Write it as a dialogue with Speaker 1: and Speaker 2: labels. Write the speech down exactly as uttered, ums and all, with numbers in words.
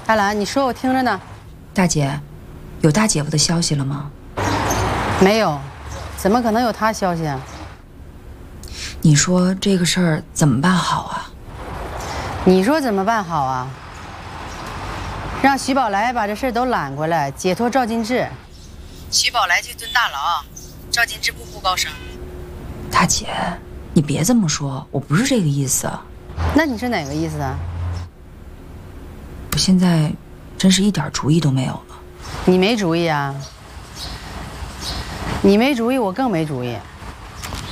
Speaker 1: 艾兰，你说我听着呢。
Speaker 2: 大姐，有大姐夫的消息了吗？
Speaker 1: 没有，怎么可能有他消息啊？
Speaker 2: 你说这个事儿怎么办好啊？
Speaker 1: 你说怎么办好啊？让徐宝来把这事都揽过来，解脱赵金志。徐宝来去蹲大牢，赵金志步步高升。
Speaker 2: 大姐，你别这么说，我不是这个意思。
Speaker 1: 那你是哪个意思啊？
Speaker 2: 我现在真是一点主意都没有了。
Speaker 1: 你没主意啊？你没主意，我更没主意。